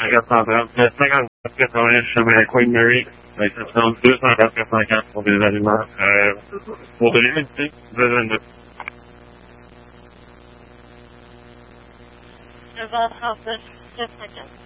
430, 50, 80, chemin Queen Mary, avec 200, 450 pour des aliments, pour de l'humidité, besoin de... Je vais en 39, 450.